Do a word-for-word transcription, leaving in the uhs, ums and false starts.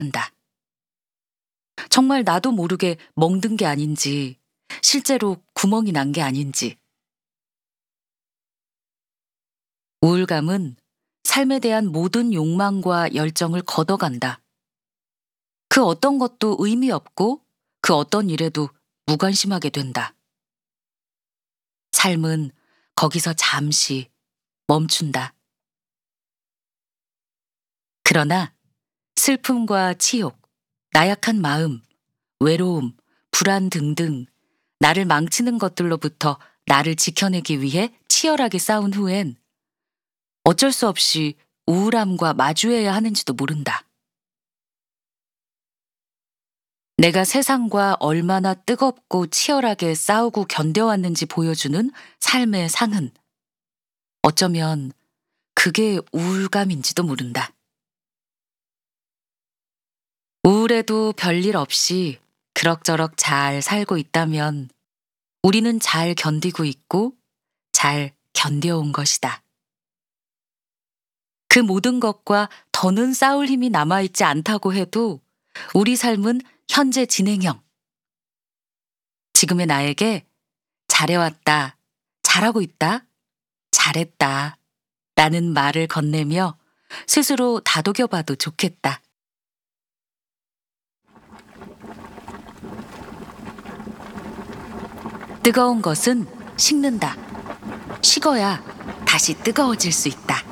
한다. 정말 나도 모르게 멍든 게 아닌지, 실제로 구멍이 난 게 아닌지. 우울감은 삶에 대한 모든 욕망과 열정을 걷어간다. 그 어떤 것도 의미 없고 그 어떤 일에도 무관심하게 된다. 삶은 거기서 잠시 멈춘다. 그러나 슬픔과 치욕, 나약한 마음, 외로움, 불안 등등 나를 망치는 것들로부터 나를 지켜내기 위해 치열하게 싸운 후엔 어쩔 수 없이 우울함과 마주해야 하는지도 모른다. 내가 세상과 얼마나 뜨겁고 치열하게 싸우고 견뎌왔는지 보여주는 삶의 상흔. 어쩌면 그게 우울감인지도 모른다. 우울해도 별일 없이 그럭저럭 잘 살고 있다면 우리는 잘 견디고 있고 잘 견뎌온 것이다. 그 모든 것과 더는 싸울 힘이 남아있지 않다고 해도 우리 삶은 현재 진행형. 지금의 나에게 잘해왔다, 잘하고 있다, 잘했다 라는 말을 건네며 스스로 다독여봐도 좋겠다. 뜨거운 것은 식는다. 식어야 다시 뜨거워질 수 있다.